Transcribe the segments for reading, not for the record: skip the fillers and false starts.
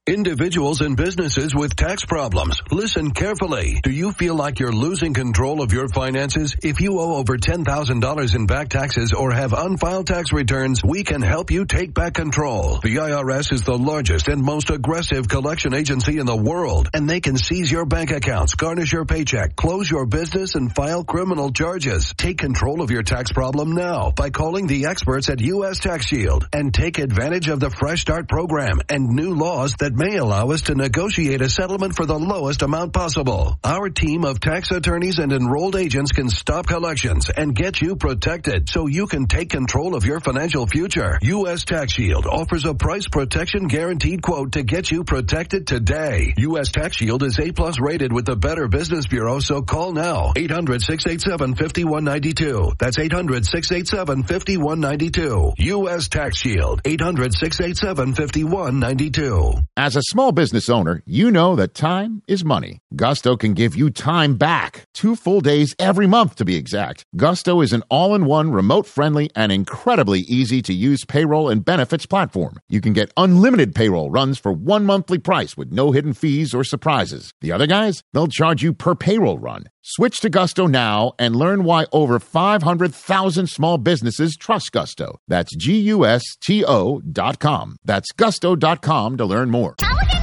Individuals and businesses with tax problems, listen carefully. Do you feel like you're losing control of your finances? If you owe over $10,000 in back taxes or have unfiled tax returns, we can help you take back control. The IRS is the largest and most aggressive collection agency in the world, and they can seize your bank accounts, garnish your paycheck, close your business, and file criminal charges. Take control of your tax problem now by calling the experts at U.S. Tax Shield and take advantage of the Fresh Start program and new laws that may allow us to negotiate a settlement for the lowest amount possible. Our team of tax attorneys and enrolled agents can stop collections and get you protected so you can take control of your financial future. U.S. Tax Shield offers a price protection guaranteed quote to get you protected today. U.S. Tax Shield is A+ rated with the Better Business Bureau, so call now. 800-687-5192. That's 800-687-5192. U.S. Tax Shield. 800-687-5192. As a small business owner, you know that time is money. Gusto can give you time back. 2 full days every month, to be exact. Gusto is an all-in-one, remote-friendly, and incredibly easy-to-use payroll and benefits platform. You can get unlimited payroll runs for 1 monthly price with no hidden fees or surprises. The other guys, they'll charge you per payroll run. Switch to Gusto now and learn why over 500,000 small businesses trust Gusto. That's GUSTO.com. That's Gusto.com to learn more.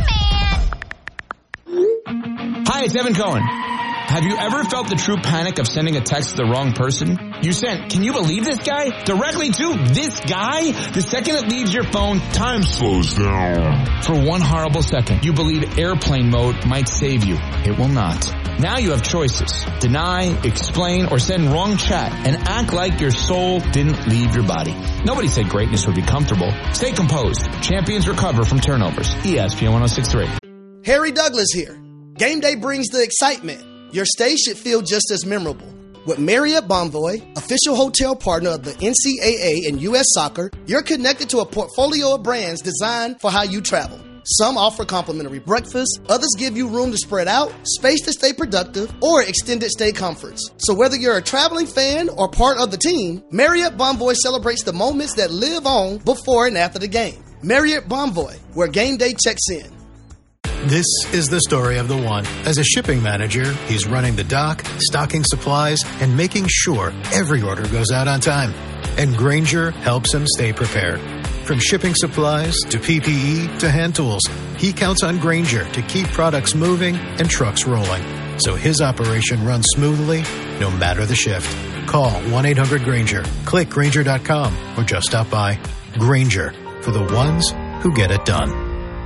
Hi, it's Evan Cohen. Have you ever felt the true panic of sending a text to the wrong person? You sent, can you believe this guy? Directly to this guy? The second it leaves your phone, time slows down. For 1 horrible second, you believe airplane mode might save you. It will not. Now you have choices. Deny, explain, or send wrong chat and act like your soul didn't leave your body. Nobody said greatness would be comfortable. Stay composed. Champions recover from turnovers. ESPN 106.3. Harry Douglas here. Game day brings the excitement. Your stay should feel just as memorable. With Marriott Bonvoy, official hotel partner of the NCAA and U.S. Soccer, you're connected to a portfolio of brands designed for how you travel. Some offer complimentary breakfast, others give you room to spread out, space to stay productive, or extended stay comforts. So whether you're a traveling fan or part of the team, Marriott Bonvoy celebrates the moments that live on before and after the game. Marriott Bonvoy, where game day checks in. This is the story of the one. As a shipping manager, he's running the dock, stocking supplies, and making sure every order goes out on time. And Grainger helps him stay prepared. From shipping supplies to PPE to hand tools, he counts on Grainger to keep products moving and trucks rolling, so his operation runs smoothly no matter the shift. Call 1-800-GRAINGER, click Grainger.com, or just stop by. Grainger, for the ones who get it done.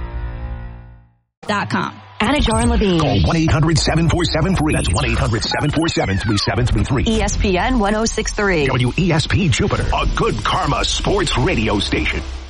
Anna Jar and Levine. Call 1-800-747-FREE. That's 1-800-747-3733. ESPN 106.3. WESP Jupiter, a good karma sports radio station.